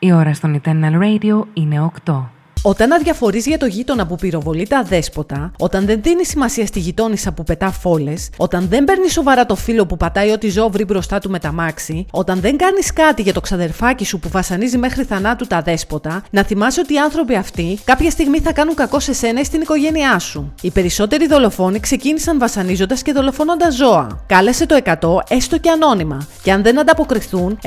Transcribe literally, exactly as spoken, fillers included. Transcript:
Η ώρα στον Eternal Radio είναι οκτώ. Όταν αδιαφορείς για το γείτονα που πυροβολεί τα δέσποτα, όταν δεν δίνεις σημασία στη γειτόνισσα που πετά φόλες, όταν δεν παίρνεις σοβαρά το φίλο που πατάει ό,τι ζώο βρει μπροστά του με τα μάξι, όταν δεν κάνεις κάτι για το ξαδερφάκι σου που βασανίζει μέχρι θανάτου τα δέσποτα, να θυμάσαι ότι οι άνθρωποι αυτοί κάποια στιγμή θα κάνουν κακό σε σένα ή στην οικογένειά σου. Οι περισσότεροι δολοφόνοι ξεκίνησαν βασανίζοντας και δολοφονώντας ζώα. Κάλεσε το εκατό έστω και ανώνυμα, και αν δεν ανταποκριθούν,